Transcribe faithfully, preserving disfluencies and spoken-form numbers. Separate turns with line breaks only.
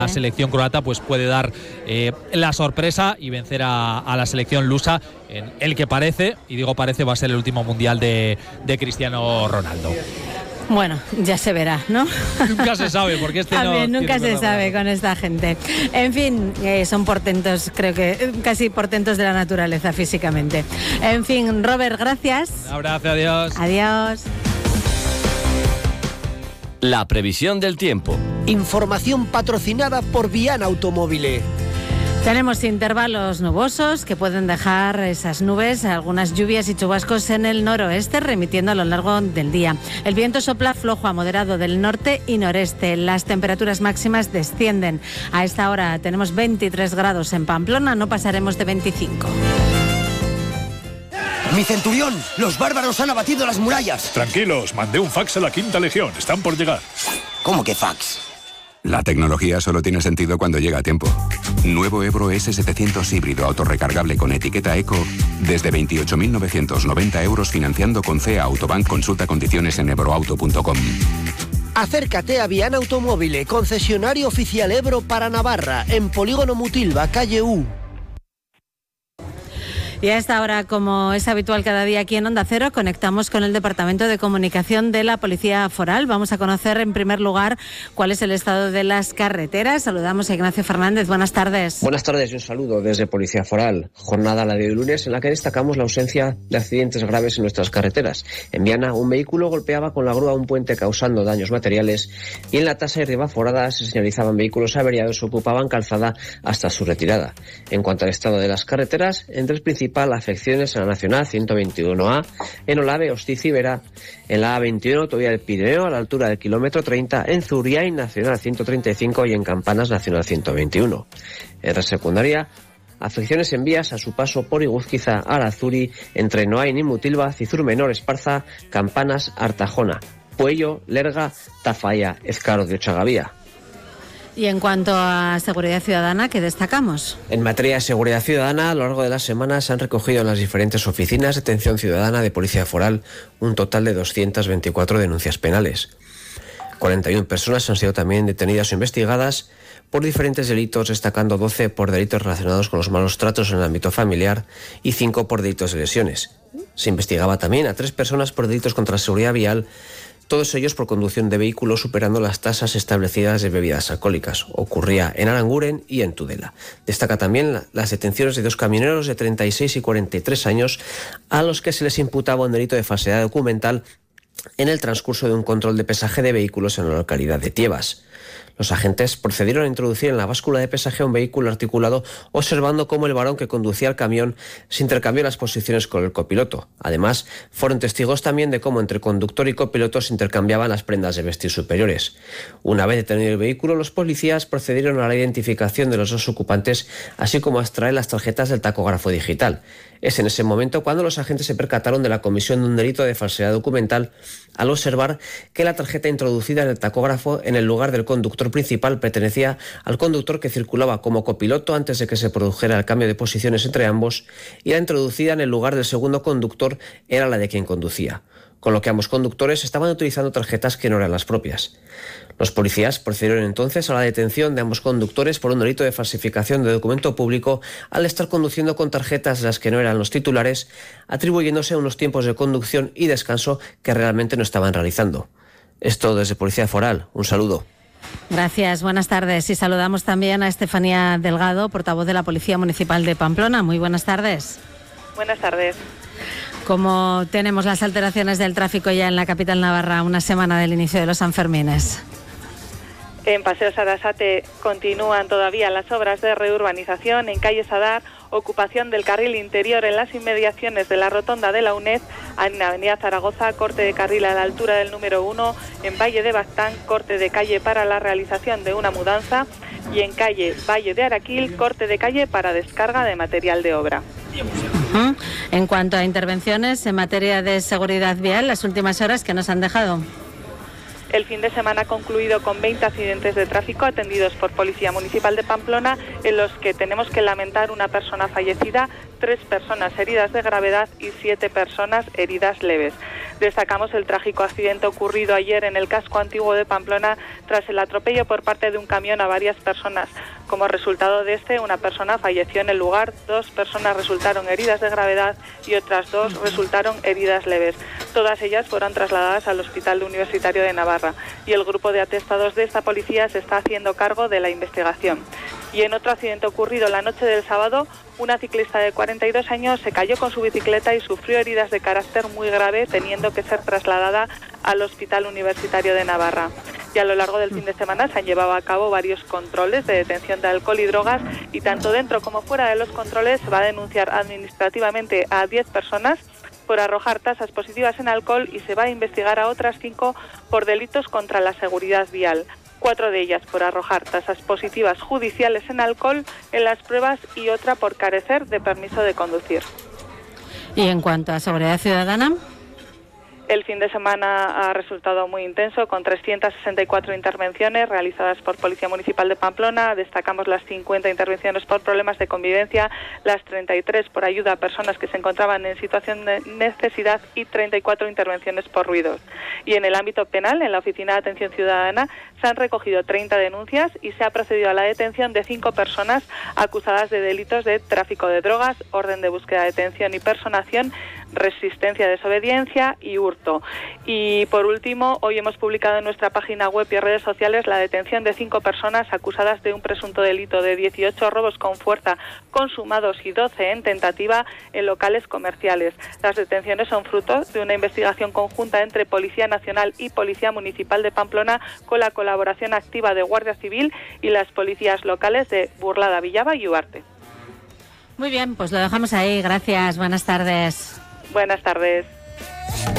La selección croata pues puede dar eh, la sorpresa y vencer a, a la selección lusa en el que parece, y digo parece, va a ser el último mundial de, de Cristiano Ronaldo.
Bueno, ya se verá, ¿no?
Nunca se sabe, porque este
También,
no...
nunca se sabe con esta gente. En fin, eh, son portentos, creo que casi portentos de la naturaleza físicamente. En fin, Robert, gracias.
Un abrazo, adiós.
Adiós.
La previsión del tiempo.
Información patrocinada por Viana Automóvil.
Tenemos intervalos nubosos que pueden dejar esas nubes, algunas lluvias y chubascos en el noroeste, remitiendo a lo largo del día. El viento sopla flojo a moderado del norte y noreste. Las temperaturas máximas descienden. A esta hora tenemos veintitrés grados en Pamplona, no pasaremos de veinticinco.
Mi centurión, los bárbaros han abatido las murallas.
Tranquilos, mandé un fax a la Quinta Legión, están por llegar.
¿Cómo que fax?
La tecnología solo tiene sentido cuando llega a tiempo. Nuevo Ebro ese setecientos híbrido autorrecargable con etiqueta Eco desde veintiocho mil novecientos noventa euros financiando con C E A Autobank. Consulta condiciones en ebroauto punto com.
Acércate a Viana Automóvil, concesionario oficial Ebro para Navarra, en Polígono Mutilva, calle U.
Y a esta hora, como es habitual cada día aquí en Onda Cero, conectamos con el Departamento de Comunicación de la Policía Foral. Vamos a conocer en primer lugar cuál es el estado de las carreteras. Saludamos a Ignacio Fernández. Buenas tardes.
Buenas tardes y un saludo desde Policía Foral. Jornada la de hoy lunes en la que destacamos la ausencia de accidentes graves en nuestras carreteras. En Viana, un vehículo golpeaba con la grúa un puente causando daños materiales y en la Tasa y Ribaforada se señalizaban vehículos averiados que ocupaban calzada hasta su retirada. En cuanto al estado de las carreteras, entre el principal afecciones en la Nacional ciento veintiuno A, en Olave, Hostiz y Vera, en la A veintiuno, autovía del Pirineo, a la altura del kilómetro treinta, en Zuriain, Nacional ciento treinta y cinco y en Campanas, Nacional ciento veintiuno. En red secundaria, afecciones en vías a su paso por Iguzquiza, Arazuri, entre Noain y Mutilva, Cizur Menor, Esparza, Campanas, Artajona, Puello, Lerga, Tafalla, Ezcaro de Ochagavía.
Y en cuanto a seguridad ciudadana, ¿qué destacamos?
En materia de seguridad ciudadana, a lo largo de las semanas se han recogido en las diferentes oficinas de atención ciudadana de Policía Foral un total de doscientas veinticuatro denuncias penales. cuarenta y una personas han sido también detenidas o investigadas por diferentes delitos, destacando doce por delitos relacionados con los malos tratos en el ámbito familiar y cinco por delitos de lesiones. Se investigaba también a tres personas por delitos contra la seguridad vial, todos ellos por conducción de vehículos superando las tasas establecidas de bebidas alcohólicas. Ocurría en Aranguren y en Tudela. Destaca también la, las detenciones de dos camioneros de treinta y seis y cuarenta y tres años a los que se les imputaba un delito de falsedad documental en el transcurso de un control de pesaje de vehículos en la localidad de Tiebas. Los agentes procedieron a introducir en la báscula de pesaje a un vehículo articulado, observando cómo el varón que conducía el camión se intercambió las posiciones con el copiloto. Además, fueron testigos también de cómo entre conductor y copiloto se intercambiaban las prendas de vestir superiores. Una vez detenido el vehículo, los policías procedieron a la identificación de los dos ocupantes, así como a extraer las tarjetas del tacógrafo digital. Es en ese momento cuando los agentes se percataron de la comisión de un delito de falsedad documental al observar que la tarjeta introducida en el tacógrafo en el lugar del conductor principal pertenecía al conductor que circulaba como copiloto antes de que se produjera el cambio de posiciones entre ambos, y la introducida en el lugar del segundo conductor era la de quien conducía, con lo que ambos conductores estaban utilizando tarjetas que no eran las propias. Los policías procedieron entonces a la detención de ambos conductores por un delito de falsificación de documento público al estar conduciendo con tarjetas de las que no eran los titulares, atribuyéndose unos tiempos de conducción y descanso que realmente no estaban realizando. Esto desde Policía Foral. Un saludo.
Gracias, buenas tardes. Y saludamos también a Estefanía Delgado, portavoz de la Policía Municipal de Pamplona. Muy buenas tardes.
Buenas tardes.
¿Cómo tenemos las alteraciones del tráfico ya en la capital navarra, una semana del inicio de los Sanfermines?
En Paseo Sarasate continúan todavía las obras de reurbanización. En calle Sadar, ocupación del carril interior en las inmediaciones de la rotonda de la UNED. En Avenida Zaragoza, corte de carril a la altura del número uno. En Valle de Bactán, corte de calle para la realización de una mudanza. Y en calle Valle de Araquil, corte de calle para descarga de material de obra.
Uh-huh. En cuanto a intervenciones en materia de seguridad vial, las últimas horas que nos han dejado.
El fin de semana ha concluido con veinte accidentes de tráfico atendidos por Policía Municipal de Pamplona, en los que tenemos que lamentar una persona fallecida, tres personas heridas de gravedad y siete personas heridas leves. Destacamos el trágico accidente ocurrido ayer en el casco antiguo de Pamplona tras el atropello por parte de un camión a varias personas. Como resultado de este, una persona falleció en el lugar, dos personas resultaron heridas de gravedad y otras dos resultaron heridas leves. Todas ellas fueron trasladadas al Hospital Universitario de Navarra y el grupo de atestados de esta policía se está haciendo cargo de la investigación. Y en otro accidente ocurrido la noche del sábado, una ciclista de cuarenta y dos años se cayó con su bicicleta y sufrió heridas de carácter muy grave, teniendo que ser trasladada al Hospital Universitario de Navarra. Y a lo largo del fin de semana se han llevado a cabo varios controles de detención de alcohol y drogas, y tanto dentro como fuera de los controles se va a denunciar administrativamente a diez personas por arrojar tasas positivas en alcohol y se va a investigar a otras cinco por delitos contra la seguridad vial. Cuatro de ellas por arrojar tasas positivas judiciales en alcohol en las pruebas y otra por carecer de permiso de conducir.
Y en cuanto a seguridad ciudadana,
el fin de semana ha resultado muy intenso, con trescientas sesenta y cuatro intervenciones realizadas por Policía Municipal de Pamplona. Destacamos las cincuenta intervenciones por problemas de convivencia, las treinta y tres por ayuda a personas que se encontraban en situación de necesidad y treinta y cuatro intervenciones por ruidos. Y en el ámbito penal, en la Oficina de Atención Ciudadana, se han recogido treinta denuncias y se ha procedido a la detención de cinco personas acusadas de delitos de tráfico de drogas, orden de búsqueda, detención y personación, resistencia a desobediencia y hurto. Y por último, hoy hemos publicado en nuestra página web y redes sociales la detención de cinco personas acusadas de un presunto delito de dieciocho robos con fuerza consumados y doce en tentativa en locales comerciales. Las detenciones son fruto de una investigación conjunta entre Policía Nacional y Policía Municipal de Pamplona, con la colaboración activa de Guardia Civil y las policías locales de Burlada, Villava y Ugarte.
Muy bien, pues lo dejamos ahí. Gracias, buenas tardes.
Buenas tardes.